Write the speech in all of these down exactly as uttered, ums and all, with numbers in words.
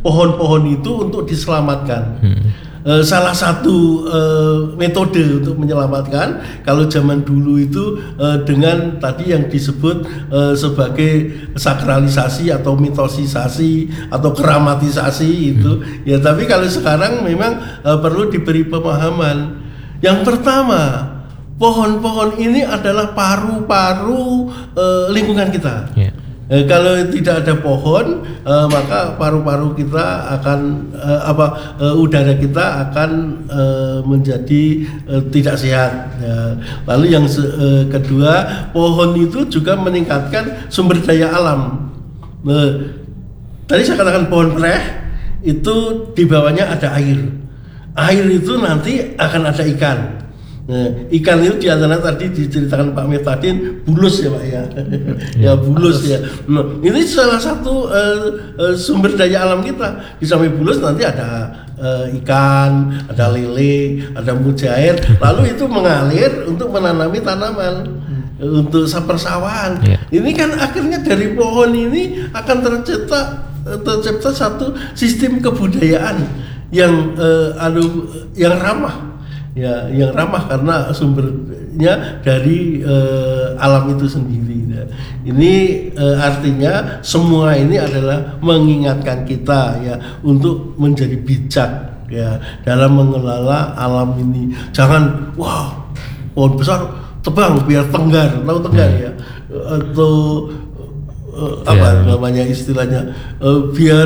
pohon-pohon itu untuk diselamatkan. Hmm. Uh, salah satu uh, metode untuk menyelamatkan kalau zaman dulu itu uh, dengan tadi yang disebut uh, sebagai sakralisasi atau mitosisasi atau keramatisasi itu hmm. ya, tapi kalau sekarang memang uh, perlu diberi pemahaman. Yang pertama, pohon-pohon ini adalah paru-paru uh, lingkungan kita. Yeah. Eh, kalau tidak ada pohon, eh, maka paru-paru kita akan eh, apa eh, udara kita akan eh, menjadi eh, tidak sehat. Ya. Lalu yang se- eh, kedua, pohon itu juga meningkatkan sumber daya alam. Eh, tadi saya katakan pohon preh itu di bawahnya ada air. Air itu nanti akan ada ikan. Nah, ikan itu di antara tadi diceritakan Pak Miftadin bulus ya Pak ya, ya bulus ya. Nah, ini salah satu uh, uh, sumber daya alam kita. Di samping bulus nanti ada uh, ikan, ada lele, ada mujair. Lalu itu mengalir untuk menanami tanaman, untuk persawahan. Yeah. Ini kan akhirnya dari pohon ini akan tercipta tercipta satu sistem kebudayaan yang uh, anu yang ramah. Ya, yang ramah karena sumbernya dari uh, alam itu sendiri. Ya. Ini uh, artinya semua ini adalah mengingatkan kita ya untuk menjadi bijak ya dalam mengelola alam ini. Jangan wah pohon besar tebang biar tenggar, tahu tenggar ya, atau uh, apa yeah. namanya istilahnya uh, biar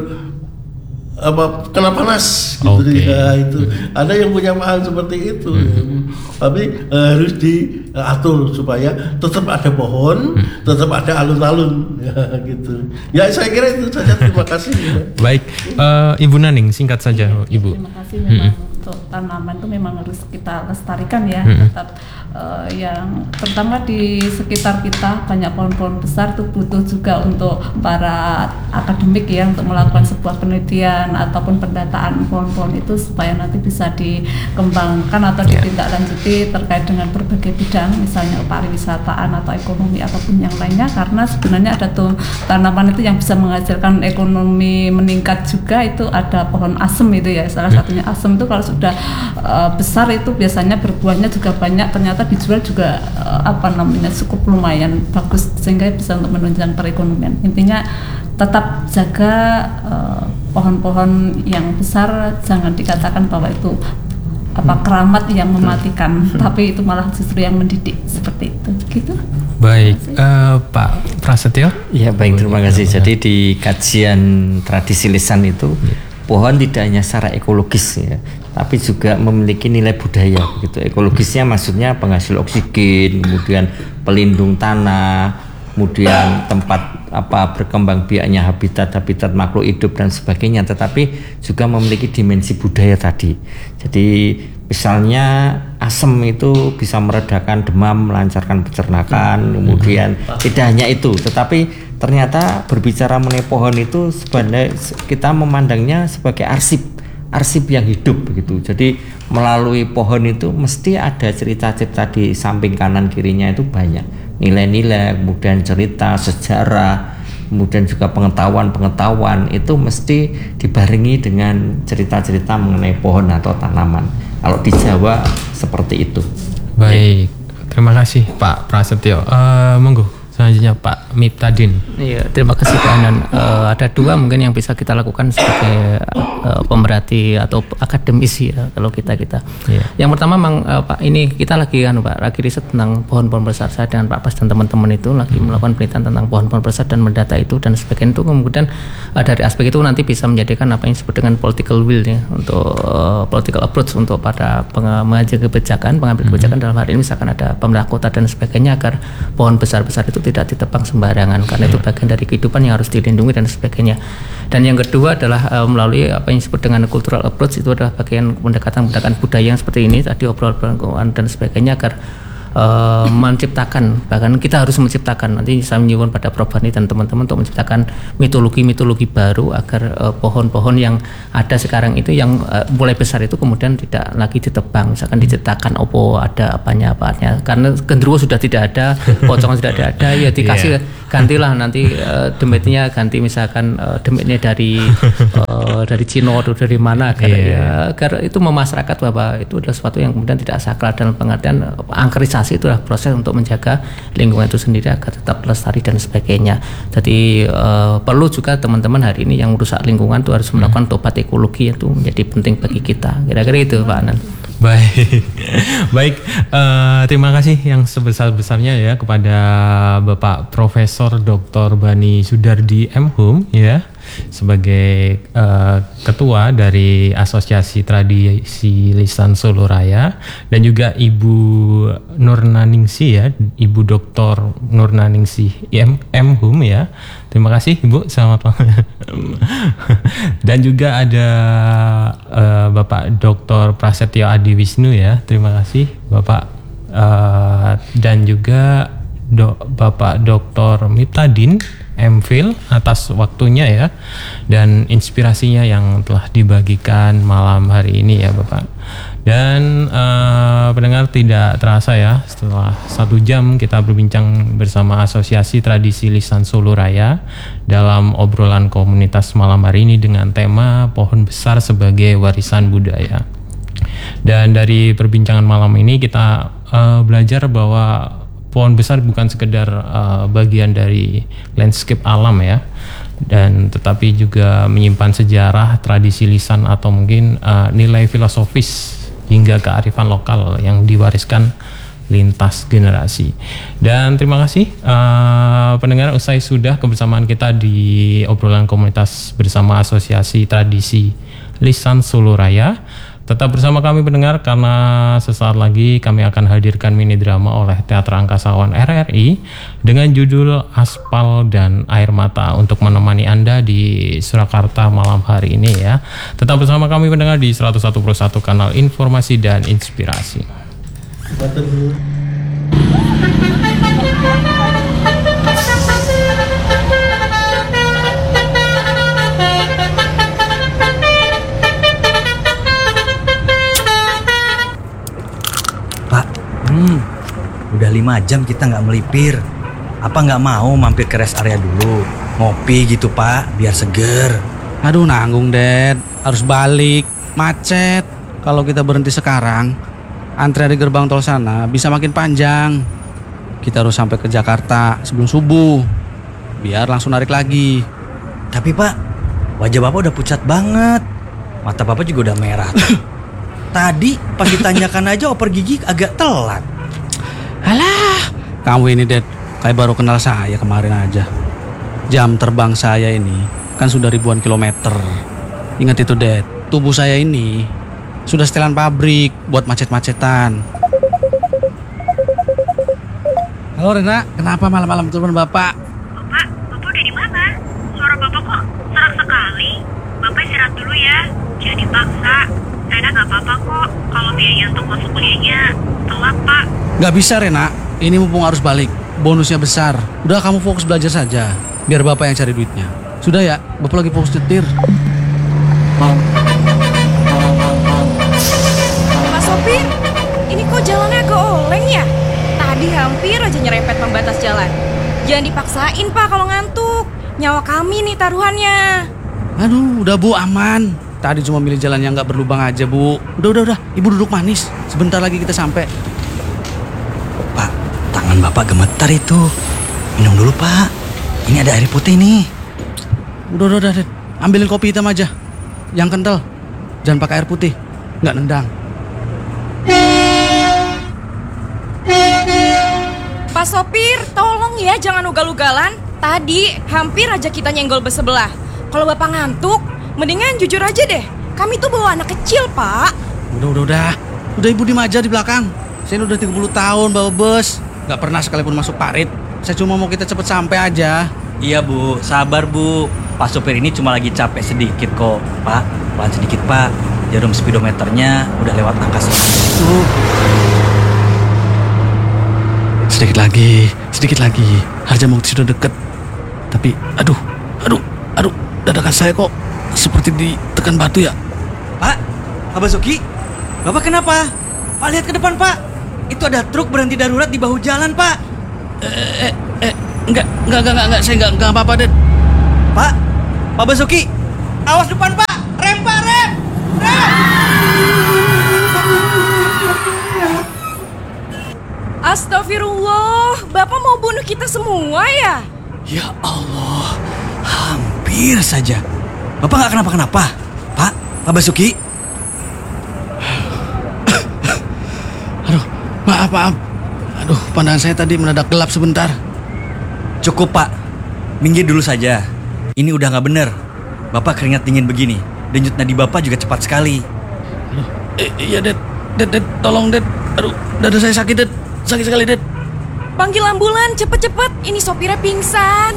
apa kena panas gitu okay. ya itu hmm. ada yang punya paham seperti itu hmm. ya. Tapi uh, harus diatur supaya tetap ada pohon, hmm. tetap ada alun-alun ya gitu ya, saya kira itu saja. Terima kasih ya. Baik, uh, Ibu Naning singkat saja ya, Ibu. Terima kasih. Memang hmm. untuk tanaman itu memang harus kita lestarikan ya, hmm. tetap uh, yang terutama di sekitar kita banyak pohon-pohon besar itu butuh juga untuk para akademik ya untuk melakukan sebuah penelitian ataupun pendataan pohon-pohon itu supaya nanti bisa dikembangkan atau ditindaklanjuti terkait dengan berbagai bidang, misalnya pariwisataan atau ekonomi ataupun yang lainnya, karena sebenarnya ada tuh tanaman itu yang bisa menghasilkan ekonomi meningkat juga. Itu ada pohon asem itu ya, salah satunya asem itu kalau sudah uh, besar itu biasanya berbuahnya juga banyak, ternyata dijual juga uh, apa namanya cukup lumayan bagus sehingga bisa untuk menunjang perekonomian. Intinya tetap jaga uh, pohon-pohon yang besar, jangan dikatakan bahwa itu apa keramat yang mematikan, hmm. tapi itu malah justru yang mendidik seperti itu. Gitu. Baik, uh, Pak Prasetyo. Ya baik, terima kasih. Jadi di kajian tradisi lisan itu ya. Pohon tidak hanya secara ekologis ya, tapi juga memiliki nilai budaya. Gitu. Ekologisnya maksudnya penghasil oksigen, kemudian pelindung tanah, kemudian tempat apa berkembang biaknya habitat-habitat makhluk hidup dan sebagainya, tetapi juga memiliki dimensi budaya tadi. Jadi misalnya asem itu bisa meredakan demam, melancarkan pencernaan, kemudian tidak hanya itu, tetapi ternyata berbicara mengenai pohon itu sebenarnya kita memandangnya sebagai arsip, arsip yang hidup begitu. Jadi melalui pohon itu mesti ada cerita-cerita di samping kanan kirinya itu banyak. Nilai-nilai, kemudian cerita, sejarah, kemudian juga pengetahuan-pengetahuan itu mesti dibarengi dengan cerita-cerita mengenai pohon atau tanaman. Kalau di Jawa seperti itu. Baik, terima kasih Pak Prasetyo. Uh, monggo selanjutnya Pak Miftadin. Iya, terima kasih Pak Anan. Uh, ada dua mungkin yang bisa kita lakukan sebagai uh, pemerhati atau akademisi ya kalau kita kita. Yeah. Yang pertama memang uh, Pak ini kita lagi kan Pak lagi riset tentang pohon-pohon besar. Saya dengan Pak Pas dan teman-teman itu lagi hmm. melakukan penelitian tentang pohon-pohon besar dan mendata itu dan sebagainya itu, kemudian uh, dari aspek itu nanti bisa menjadikan apa yang disebut dengan political will ya, untuk uh, political approach untuk pada pengambil kebijakan, pengambil kebijakan hmm. dalam hal ini misalkan ada pemerintah kota dan sebagainya agar pohon besar-besar itu tidak ditebang sembarangan karena itu bagian dari kehidupan yang harus dilindungi dan sebagainya. Dan yang kedua adalah uh, melalui apa yang disebut dengan cultural approach, itu adalah bagian pendekatan-pendekatan budaya yang seperti ini tadi, obrolan-obrolan dan sebagainya, agar uh, menciptakan, bahkan kita harus menciptakan, nanti saya menyuwun pada Prof Bani dan teman-teman untuk menciptakan mitologi-mitologi baru agar uh, pohon-pohon yang ada sekarang itu yang uh, mulai besar itu kemudian tidak lagi ditebang, misalkan diciptakan opo ada apanya apanya, karena genderuwo sudah tidak ada, pocongan sudah tidak ada, ya dikasih yeah. gantilah nanti uh, demitnya ganti misalkan uh, demitnya dari uh, dari Cina atau dari mana agar, yeah. ya, agar itu memasyarakat bahwa itu adalah sesuatu yang kemudian tidak sakral dalam pengertian uh, angkerisasi itu adalah proses untuk menjaga lingkungan itu sendiri agar tetap lestari dan sebagainya. Jadi uh, perlu juga teman-teman hari ini yang merusak lingkungan itu harus melakukan tobat ekologi, itu menjadi penting bagi kita. Kira-kira itu Pak Anan. Baik, baik. Uh, terima kasih yang sebesar-besarnya ya kepada Bapak Profesor Doktor Bani Sudardi M Hum ya sebagai uh, ketua dari Asosiasi Tradisi Lisan Solo Raya, dan juga Ibu Nurnaningsi ya, Ibu Doktor Nurnaningsi M, M Hum ya. Terima kasih Ibu, selamat malam. Dan juga ada uh, Bapak Doktor Prasetyo Adi Wisnu ya. Terima kasih Bapak, uh, dan juga do, Bapak Doktor Miptadin M Phil atas waktunya ya dan inspirasinya yang telah dibagikan malam hari ini ya Bapak. Dan uh, pendengar, tidak terasa ya setelah satu jam kita berbincang bersama Asosiasi Tradisi Lisan Solo Raya dalam obrolan komunitas malam hari ini dengan tema pohon besar sebagai warisan budaya. Dan dari perbincangan malam ini kita uh, belajar bahwa pohon besar bukan sekedar uh, bagian dari landscape alam ya, dan tetapi juga menyimpan sejarah, tradisi lisan atau mungkin uh, nilai filosofis hingga kearifan lokal yang diwariskan lintas generasi. Dan terima kasih uh, pendengar, usai sudah kebersamaan kita di obrolan komunitas bersama Asosiasi Tradisi Lisan Solo Raya. Tetap bersama kami pendengar, karena sesaat lagi kami akan hadirkan mini drama oleh Teater Angkasawan R R I dengan judul Aspal dan Air Mata untuk menemani Anda di Surakarta malam hari ini ya. Tetap bersama kami pendengar di seratus satu koma satu kanal informasi dan inspirasi. Hmm, udah lima jam kita nggak melipir. Apa nggak mau mampir ke rest area dulu, ngopi gitu Pak, biar seger. Aduh nanggung Dad, harus balik, macet. Kalau kita berhenti sekarang, antrian di gerbang tol sana bisa makin panjang. Kita harus sampai ke Jakarta sebelum subuh, biar langsung narik lagi. Tapi Pak, wajah Bapak udah pucat banget, mata Bapak juga udah merah. Tadi pas ditanyakan aja oper gigi agak telat. Alah, kamu ini Dad kayak baru kenal saya kemarin aja. Jam terbang saya ini kan sudah ribuan kilometer. Ingat itu Dad, tubuh saya ini sudah setelan pabrik buat macet-macetan. Halo Rena, kenapa malam-malam turun Bapak? Bapak, Bapak udah di mana? Suara Bapak kok serak sekali. Bapak istirahat dulu ya, jangan dipaksa. Rena gak apa-apa kok kalau biaya untuk masuk kuliahnya telat Pak. Gak bisa Rena, ini mumpung harus balik, bonusnya besar. Udah kamu fokus belajar saja, biar Bapak yang cari duitnya. Sudah ya, Bapak lagi fokus nyetir. Pak Sopir, ini kok jalannya agak oleng ya? Tadi hampir aja nyerempet pembatas jalan. Jangan dipaksain Pak kalau ngantuk, nyawa kami nih taruhannya. Aduh, udah Bu, aman. Tadi cuma milih jalan yang gak berlubang aja Bu. Udah, udah, udah, Ibu duduk manis. Sebentar lagi kita sampai. Pak, tangan Bapak gemetar itu. Minum dulu Pak, ini ada air putih nih. Udah, udah, udah, udah. Ambilin kopi hitam aja, yang kental. Jangan pakai air putih, gak nendang. Pak Sopir, tolong ya jangan ugal-ugalan. Tadi hampir aja kita nyenggol bus sebelah. Kalau Bapak ngantuk, mendingan jujur aja deh, kami tuh bawa anak kecil, Pak. Udah, udah, udah. Udah Ibu diem aja di belakang. Saya udah tiga puluh tahun bawa bus, gak pernah sekalipun masuk parit. Saya cuma mau kita cepet sampai aja. Iya Bu, sabar Bu. Pak sopir ini cuma lagi capek sedikit kok. Pak, pelan sedikit Pak. Jarum speedometernya udah lewat angka seratus. Sedikit lagi, sedikit lagi. Harjamukti sudah dekat. Tapi, aduh, aduh, aduh, dadakan saya kok seperti ditekan batu ya. Pak, Pak Basuki, Bapak kenapa? Pak, lihat ke depan, Pak. Itu ada truk berhenti darurat di bahu jalan, Pak. Eh, eh, eh enggak, enggak, enggak, enggak, enggak, saya enggak, enggak apa-apa, Den. Pak, Pak Basuki, awas depan, Pak. Rem, Pak, rem. Rem. Astagfirullah, Bapak mau bunuh kita semua ya? Ya Allah, hampir saja. Bapak nggak kenapa-kenapa, Pak, Pak Basuki. Aduh, maaf, maaf. Aduh, pandangan saya tadi mendadak gelap sebentar. Cukup, Pak. Minggir dulu saja. Ini udah nggak bener. Bapak keringat dingin begini. Denyut nadi Bapak juga cepat sekali. Aduh, eh, iya, Ded. Ded, Ded, tolong, Ded. Aduh, dada saya sakit, Ded. Sakit sekali, Ded. Panggil ambulan, cepet-cepet. Ini sopirnya pingsan.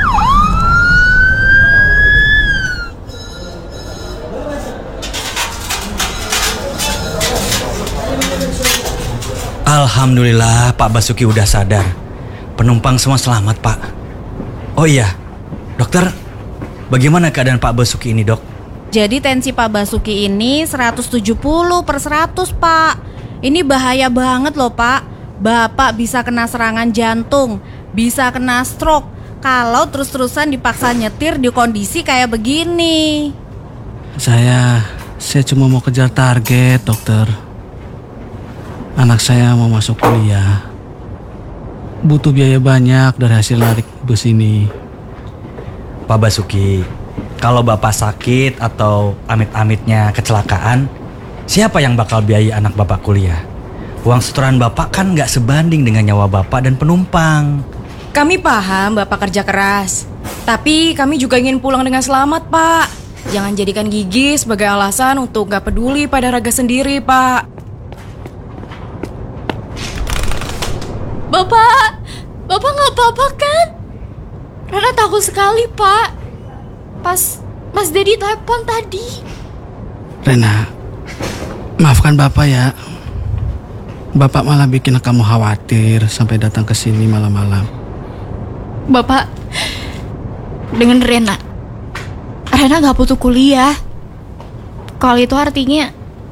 Alhamdulillah, Pak Basuki udah sadar. Penumpang semua selamat, Pak. Oh iya, dokter, bagaimana keadaan Pak Basuki ini, dok? Jadi tensi Pak Basuki ini seratus tujuh puluh per seratus, Pak. Ini bahaya banget loh, Pak. Bapak bisa kena serangan jantung, bisa kena stroke kalau terus-terusan dipaksa nyetir di kondisi kayak begini. Saya, saya cuma mau kejar target, dokter. Anak saya mau masuk kuliah. Butuh biaya banyak dari hasil narik bus ini. Pak Basuki, kalau Bapak sakit atau amit-amitnya kecelakaan, siapa yang bakal biayai anak Bapak kuliah? Uang setoran Bapak kan nggak sebanding dengan nyawa Bapak dan penumpang. Kami paham Bapak kerja keras, tapi kami juga ingin pulang dengan selamat, Pak. Jangan jadikan gigi sebagai alasan untuk nggak peduli pada raga sendiri, Pak. Bapak, Bapak nggak apa-apa kan? Rana takut sekali, Pak. Pas Mas Dedi telepon tadi. Rena, maafkan Bapak ya. Bapak malah bikin kamu khawatir sampai datang ke sini malam-malam. Bapak, dengan Rena, Rena nggak butuh kuliah. Kalau itu artinya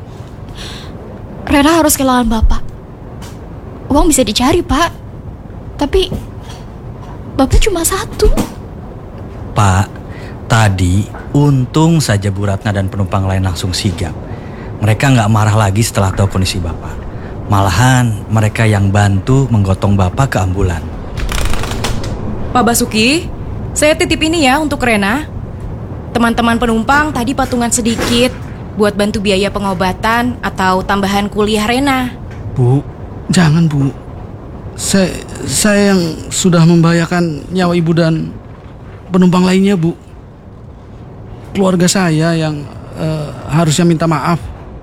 Rena harus kehilangan Bapak. Uang bisa dicari, Pak. Tapi Bapak cuma satu. Pak, tadi untung saja Bu Ratna dan penumpang lain langsung sigap. Mereka nggak marah lagi setelah tahu kondisi Bapak. Malahan mereka yang bantu menggotong Bapak ke ambulan. Pak Basuki, saya titip ini ya untuk Rena. Teman-teman penumpang tadi patungan sedikit buat bantu biaya pengobatan atau tambahan kuliah Rena. Bu, jangan Bu. Saya, saya yang sudah membahayakan nyawa ibu dan penumpang lainnya, Bu. Keluarga saya yang uh, harusnya minta maaf.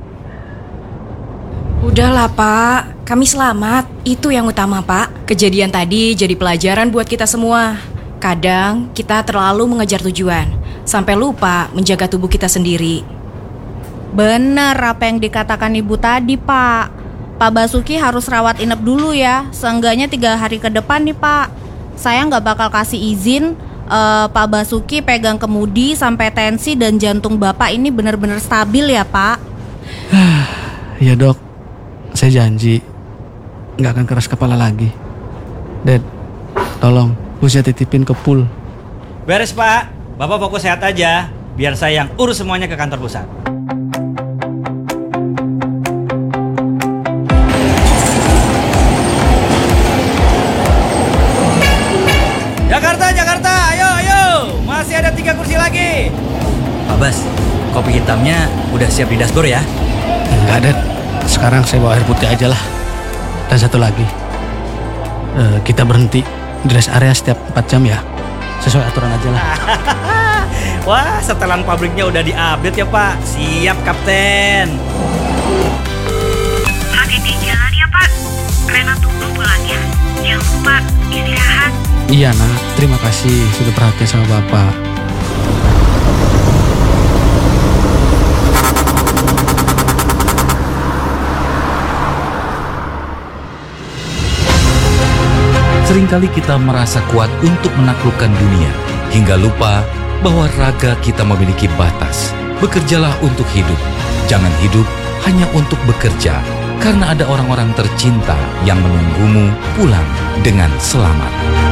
Udahlah, Pak. Kami selamat. Itu yang utama, Pak. Kejadian tadi jadi pelajaran buat kita semua. Kadang kita terlalu mengejar tujuan, sampai lupa menjaga tubuh kita sendiri. Bener apa yang dikatakan ibu tadi, Pak. Pak Basuki harus rawat inap dulu ya. Seenggaknya tiga hari ke depan nih, Pak. Saya nggak bakal kasih izin uh, Pak Basuki pegang kemudi sampai tensi dan jantung Bapak ini benar-benar stabil ya, Pak. Iya, Dok. Saya janji nggak akan keras kepala lagi. Dad, tolong busnya titipin ke pool. Beres, Pak. Bapak fokus sehat aja. Biar saya yang urus semuanya ke kantor pusat. Jakarta, Jakarta, ayo, ayo. Masih ada tiga kursi lagi. Pak Bas, kopi hitamnya udah siap di dashboard ya? Enggak, Dad. Sekarang saya bawa air putih aja lah. Dan satu lagi, uh, kita berhenti di rest area setiap empat jam ya. Sesuai aturan aja lah. Wah, setelan pabriknya udah di-update ya, Pak. Siap, Kapten. Hati-hati jalan ya, Pak. Rena tunggu pulangnya. Jangan lupa istirahat. Iya, Nak. Terima kasih sudah perhatian sama Bapak. Seringkali kita merasa kuat untuk menaklukkan dunia, hingga lupa bahwa raga kita memiliki batas. Bekerjalah untuk hidup, jangan hidup hanya untuk bekerja, karena ada orang-orang tercinta yang menunggumu pulang dengan selamat.